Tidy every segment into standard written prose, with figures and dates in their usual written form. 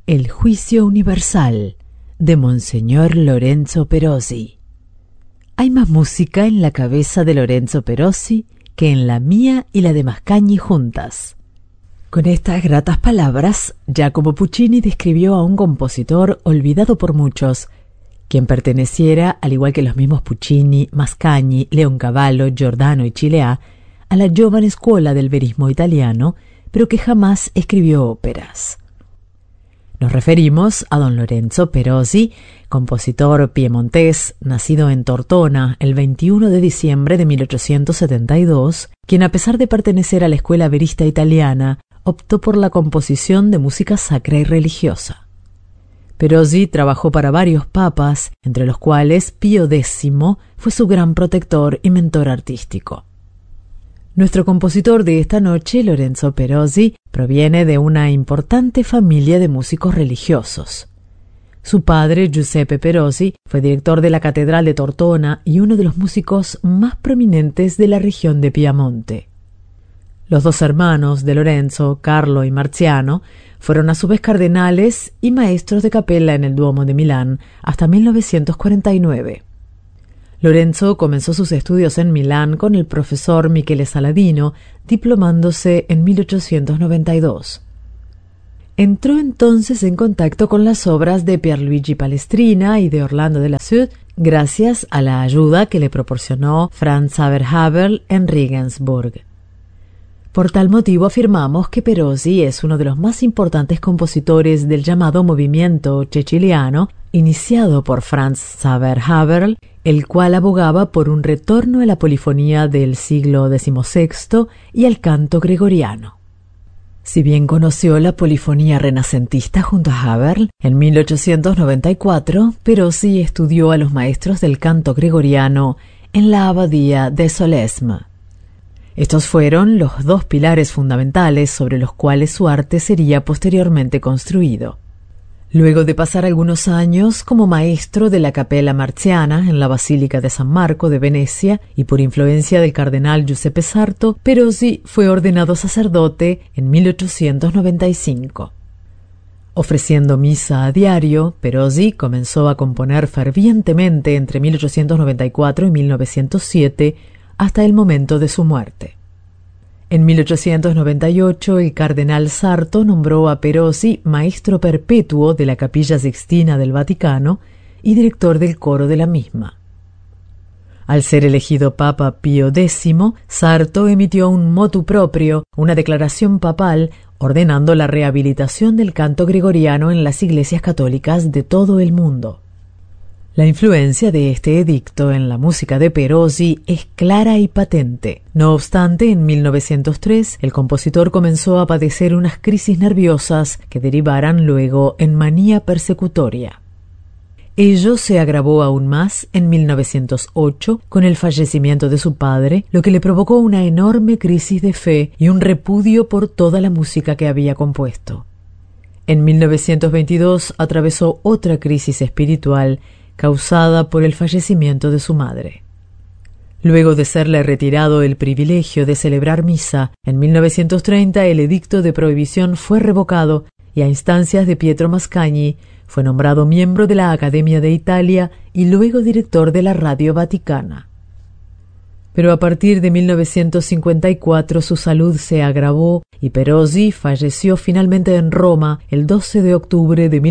El juicio universal de Monseñor Lorenzo Perosi. Hay más música en la cabeza de Lorenzo Perosi que en la mía y la de Mascagni juntas. Con estas gratas palabras, Giacomo Puccini describió a un compositor olvidado por muchos, quien perteneciera, al igual que los mismos Puccini, Mascagni, Leoncavallo, Giordano y Chileá, a la giovane scuola del verismo italiano, pero que jamás escribió óperas. Nos referimos a don Lorenzo Perosi, compositor piemontés, nacido en Tortona el 21 de diciembre de 1872, quien a pesar de pertenecer a la escuela verista italiana, optó por la composición de música sacra y religiosa. Perosi trabajó para varios papas, entre los cuales Pío X fue su gran protector y mentor artístico. Nuestro compositor de esta noche, Lorenzo Perosi, proviene de una importante familia de músicos religiosos. Su padre, Giuseppe Perosi, fue director de la Catedral de Tortona y uno de los músicos más prominentes de la región de Piamonte. Los dos hermanos de Lorenzo, Carlo y Marziano, fueron a su vez cardenales y maestros de capella en el Duomo de Milán hasta 1949. Lorenzo comenzó sus estudios en Milán con el profesor Michele Saladino, diplomándose en 1892. Entró entonces en contacto con las obras de Pierluigi Palestrina y de Orlando de Lassuth, gracias a la ayuda que le proporcionó Franz Xaver Haberl en Regensburg. Por tal motivo afirmamos que Perosi es uno de los más importantes compositores del llamado movimiento ceciliano, iniciado por Franz Xaver Haberl, el cual abogaba por un retorno a la polifonía del siglo XVI y al canto gregoriano. Si bien conoció la polifonía renacentista junto a Haberl, en 1894 Perosi estudió a los maestros del canto gregoriano en la abadía de Solesmes. Estos fueron los dos pilares fundamentales sobre los cuales su arte sería posteriormente construido. Luego de pasar algunos años como maestro de la Capella Marziana en la Basílica de San Marco de Venecia y por influencia del cardenal Giuseppe Sarto, Perosi fue ordenado sacerdote en 1895. Ofreciendo misa a diario, Perosi comenzó a componer fervientemente entre 1894 y 1907 hasta el momento de su muerte. En 1898, el cardenal Sarto nombró a Perosi maestro perpetuo de la Capilla Sixtina del Vaticano y director del coro de la misma. Al ser elegido Papa Pío X, Sarto emitió un motu proprio, una declaración papal, ordenando la rehabilitación del canto gregoriano en las iglesias católicas de todo el mundo. La influencia de este edicto en la música de Perosi es clara y patente. No obstante, en 1903 el compositor comenzó a padecer unas crisis nerviosas que derivaran luego en manía persecutoria. Ello se agravó aún más en 1908 con el fallecimiento de su padre, lo que le provocó una enorme crisis de fe y un repudio por toda la música que había compuesto. En 1922 atravesó otra crisis espiritual causada por el fallecimiento de su madre. Luego de serle retirado el privilegio de celebrar misa, en 1930 el edicto de prohibición fue revocado y a instancias de Pietro Mascagni fue nombrado miembro de la Academia de Italia y luego director de la Radio Vaticana. Pero a partir de 1954 su salud se agravó y Perosi falleció finalmente en Roma el 12 de octubre de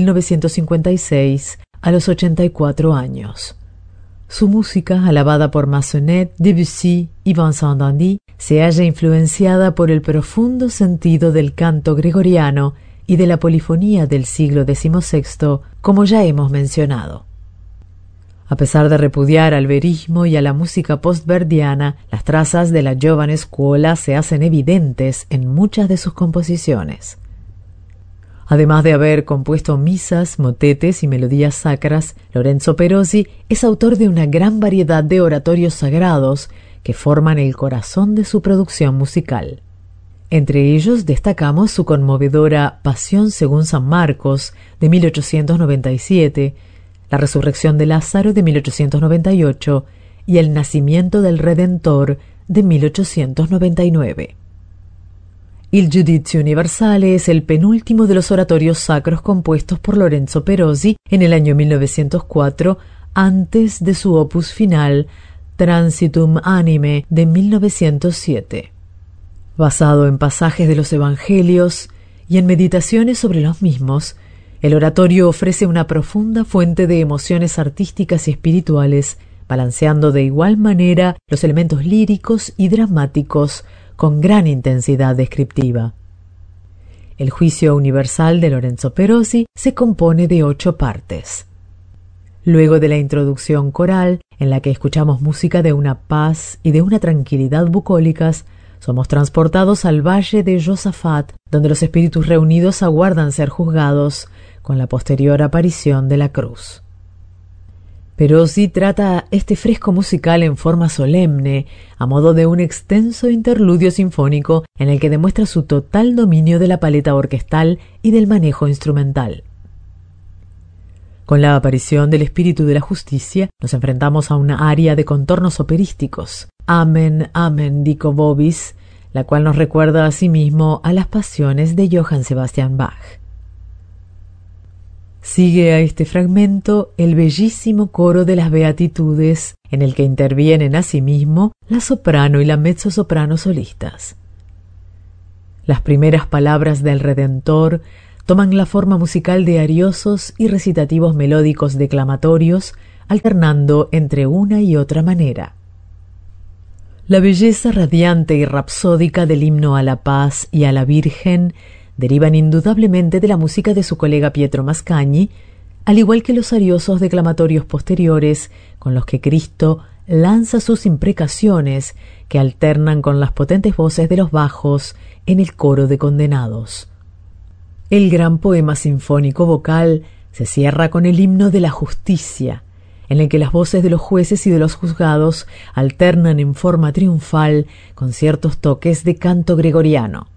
1956 a los 84 años. Su música, alabada por Massenet, Debussy y Vincent d'Indy, se halla influenciada por el profundo sentido del canto gregoriano y de la polifonía del siglo XVI, como ya hemos mencionado. A pesar de repudiar al verismo y a la música postverdiana, las trazas de la giovane scuola se hacen evidentes en muchas de sus composiciones. Además de haber compuesto misas, motetes y melodías sacras, Lorenzo Perosi es autor de una gran variedad de oratorios sagrados que forman el corazón de su producción musical. Entre ellos destacamos su conmovedora Pasión según San Marcos de 1897, La resurrección de Lázaro de 1898 y El nacimiento del Redentor de 1899. Il Giudizio Universale es el penúltimo de los oratorios sacros compuestos por Lorenzo Perosi en el año 1904, antes de su opus final, Transitum Anime, de 1907. Basado en pasajes de los Evangelios y en meditaciones sobre los mismos, el oratorio ofrece una profunda fuente de emociones artísticas y espirituales, balanceando de igual manera los elementos líricos y dramáticos con gran intensidad descriptiva. El Juicio Universal de Lorenzo Perosi se compone de 8 partes. Luego de la introducción coral, en la que escuchamos música de una paz y de una tranquilidad bucólicas, somos transportados al valle de Josafat, donde los espíritus reunidos aguardan ser juzgados con la posterior aparición de la cruz. Perosi trata este fresco musical en forma solemne, a modo de un extenso interludio sinfónico en el que demuestra su total dominio de la paleta orquestal y del manejo instrumental. Con la aparición del espíritu de la justicia, nos enfrentamos a una aria de contornos operísticos, Amen, Amen, dico vobis, la cual nos recuerda asimismo a las pasiones de Johann Sebastian Bach. Sigue a este fragmento el bellísimo coro de las Beatitudes, en el que intervienen asimismo la soprano y la mezzosoprano solistas. Las primeras palabras del Redentor toman la forma musical de ariosos y recitativos melódicos declamatorios, alternando entre una y otra manera. La belleza radiante y rapsódica del himno a la paz y a la Virgen derivan indudablemente de la música de su colega Pietro Mascagni, al igual que los ariosos declamatorios posteriores con los que Cristo lanza sus imprecaciones que alternan con las potentes voces de los bajos en el coro de condenados. El gran poema sinfónico vocal se cierra con el himno de la justicia, en el que las voces de los jueces y de los juzgados alternan en forma triunfal con ciertos toques de canto gregoriano.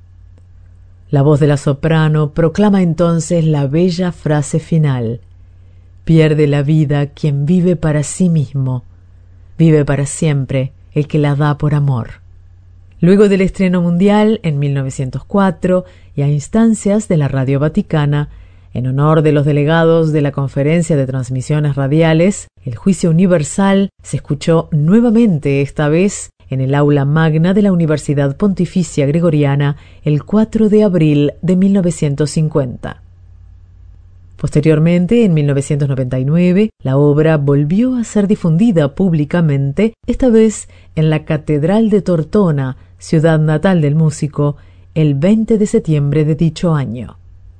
La voz de la soprano proclama entonces la bella frase final: pierde la vida quien vive para sí mismo, vive para siempre el que la da por amor. Luego del estreno mundial en 1904 y a instancias de la Radio Vaticana, en honor de los delegados de la Conferencia de Transmisiones Radiales, el Juicio Universal se escuchó nuevamente, esta vez en el aula magna de la Universidad Pontificia Gregoriana el 4 de abril de 1950. Posteriormente, en 1999, la obra volvió a ser difundida públicamente, esta vez en la Catedral de Tortona, ciudad natal del músico, el 20 de septiembre de dicho año.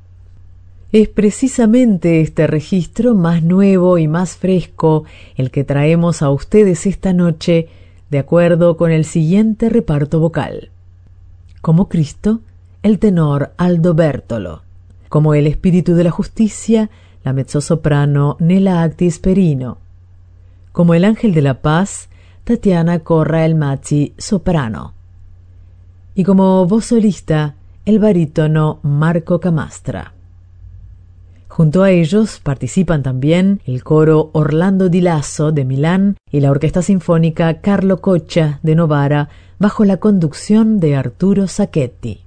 Es precisamente este registro más nuevo y más fresco el que traemos a ustedes esta noche, de acuerdo con el siguiente reparto vocal. Como Cristo, el tenor Aldo Bertolo. Como el espíritu de la justicia, la mezzosoprano Nela Actis Perino. Como el ángel de la paz, Tatiana Corra El Mazzi, soprano. Y como voz solista, el barítono Marco Camastra. Junto a ellos participan también el coro Orlando Di Lasso de Milán y la orquesta sinfónica Carlo Coccia de Novara, bajo la conducción de Arturo Sacchetti.